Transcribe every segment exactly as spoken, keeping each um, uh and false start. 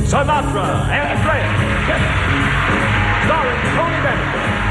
Sinatra and Andrea, yes. Starring Tony Bennett,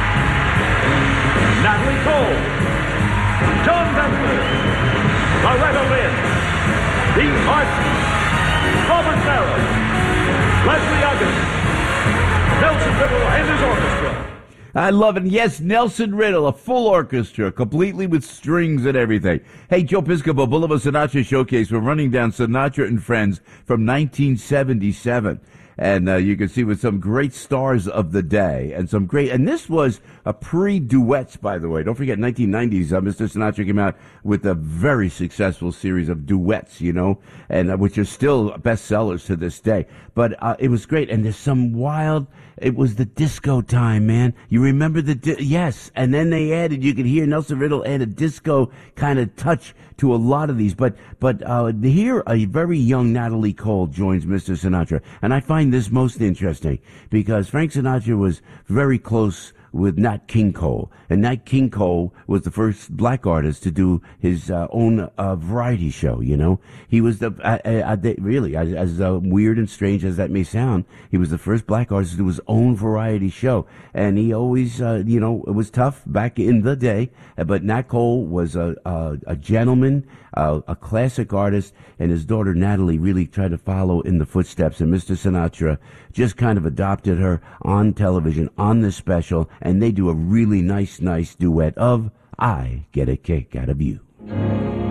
Natalie Cole, John Denver, Loretta Lynn, Dean Martin, Robert Farrell, Leslie Uggams, Nelson Riddle and his orchestra. I love it. Yes, Nelson Riddle, a full orchestra, completely with strings and everything. Hey, Joe Piscopo, Boulevard Sinatra Showcase. We're running down Sinatra and Friends from nineteen seventy-seven. And uh, you can see with some great stars of the day and some great, and this was a pre-duets, by the way. Don't forget, nineteen nineties, uh, Mister Sinatra came out with a very successful series of duets, you know, and uh, which are still bestsellers to this day. But uh, it was great, and there's some wild. It was the disco time, man. You remember the di- yes, and then they added. You could hear Nelson Riddle add a disco kind of touch to a lot of these. But but uh, here, a very young Natalie Cole joins Mister Sinatra, and I find this most interesting because Frank Sinatra was very close with Nat King Cole, and Nat King Cole was the first black artist to do his uh, own uh, variety show. You know, he was the uh, uh, they, really as, as uh, weird and strange as that may sound, he was the first black artist to do his own variety show, and he always, uh, you know, it was tough back in the day. But Nat Cole was a a, a gentleman, uh, a classic artist, and his daughter Natalie really tried to follow in the footsteps, and Mister Sinatra just kind of adopted her on television on this special. And they do a really nice, nice duet of I Get a Kick Out of You.